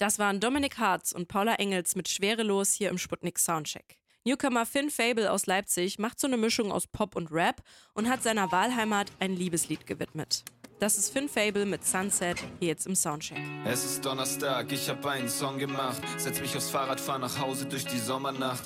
Das waren Dominik Hartz und Paula Engels mit Schwerelos hier im Sputnik Soundcheck. Newcomer Finn Fable aus Leipzig macht so eine Mischung aus Pop und Rap und hat seiner Wahlheimat ein Liebeslied gewidmet. Das ist Finn Fable mit Sunset, hier jetzt im Soundcheck. Es ist Donnerstag, ich hab einen Song gemacht. Setz mich aufs Fahrrad, fahr nach Hause durch die Sommernacht.